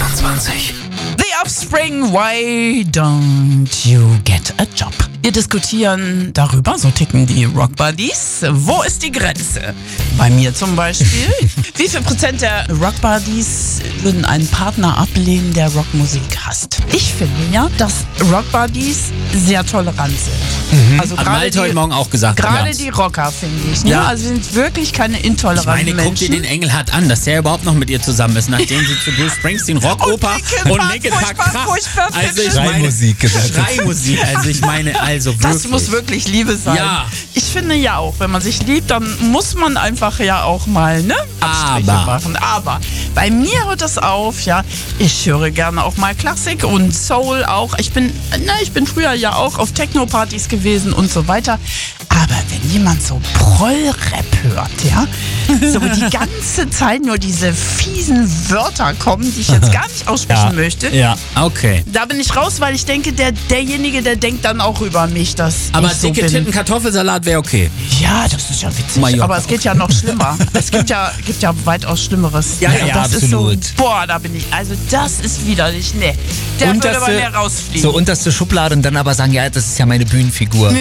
21. The Offspring, why don't you get a job? Wir diskutieren darüber, so ticken die Rock Buddies. Wo ist die Grenze? Bei mir zum Beispiel. Wie viel Prozent der Rock Buddies würden einen Partner ablehnen, der Rockmusik hasst? Ich finde ja, dass Rock Buddies sehr tolerant sind. Also Hat Malte heute Morgen auch gesagt. Gerade die Rocker, finde ich. Ne? Ja. Also sind wirklich keine Ich intoleranten meine, guck Menschen. dir den Engelhardt an, dass der überhaupt noch mit ihr zusammen ist, nachdem sie zu Bruce Springsteen Rockoper und Linkin Park furchtbar, Also ich Schreimusik gesagt hat. Schreimusik. Also ich meine, also wirklich. Das muss wirklich Liebe sein. Ja. Ich finde ja auch, wenn man sich liebt, dann muss man einfach ja auch mal Abstriche machen. Aber bei mir hört das auf, ja. Ich höre gerne auch mal Klassik und Soul auch. Ich bin früher ja auch auf Techno-Partys gewesen und so weiter. Aber wenn jemand so Proll-Rap hört, ja, so die ganze Zeit nur diese fiesen Wörter kommen, die ich jetzt gar nicht aussprechen möchte. Ja, okay. Da bin ich raus, weil ich denke, derjenige, der denkt dann auch über mich, dass Aber ich so dicke bin. Titten Kartoffelsalat wäre okay. Ja, das ist ja witzig. Mallorca. Aber es geht ja noch schlimmer. Es gibt ja weitaus Schlimmeres. Ja, das absolut. ist so, boah, da bin ich, also das ist widerlich. Nee, der würde bei mir rausfliegen. So unterste Schublade und dann aber sagen, ja, das ist ja meine Bühnenfigur.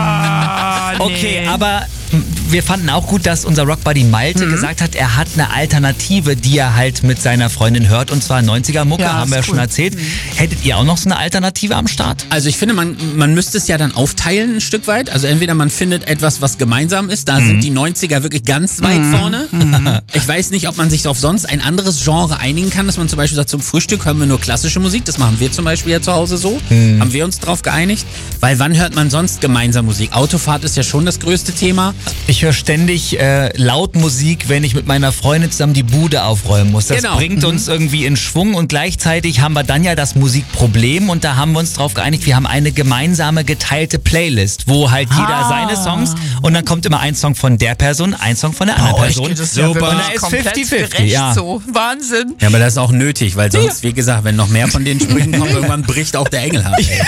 Ja, nee. Okay, aber wir fanden auch gut, dass unser Rockbuddy Malte gesagt hat, er hat eine Alternative, die er halt mit seiner Freundin hört, und zwar 90er-Mucke, Ja, haben wir ja ist schon cool. erzählt. Hättet ihr auch noch so eine Alternative am Start? Also ich finde, man müsste es ja dann aufteilen ein Stück weit. Also entweder man findet etwas, was gemeinsam ist. Da sind die 90er wirklich ganz weit vorne. Ich weiß nicht, ob man sich auf sonst ein anderes Genre einigen kann, dass man zum Beispiel sagt, zum Frühstück hören wir nur klassische Musik. Das machen wir zum Beispiel ja zu Hause so. Haben wir uns drauf geeinigt. Weil wann hört man sonst gemeinsam Musik? Autofahrt ist ja schon das größte Thema. Ich höre ständig laut Musik, wenn ich mit meiner Freundin zusammen die Bude aufräumen muss. Das Genau. bringt uns irgendwie in Schwung, und gleichzeitig haben wir dann ja das Musikproblem, und da haben wir uns drauf geeinigt, wir haben eine gemeinsame geteilte Playlist, wo halt jeder seine Songs, und dann kommt immer ein Song von der Person, ein Song von der anderen Person. Das ist ja Und wirklich da ist komplett 50-50. gerecht Ja. so. Wahnsinn. Ja, aber das ist auch nötig, weil sonst, wie gesagt, wenn noch mehr von den Sprüchen kommen, irgendwann bricht auch der Engelhardt. Ey.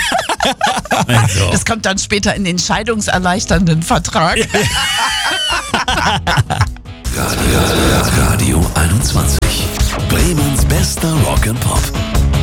Also. Das kommt dann später in den scheidungserleichternden Vertrag. Radio 21. Bremens bester Rock and Pop.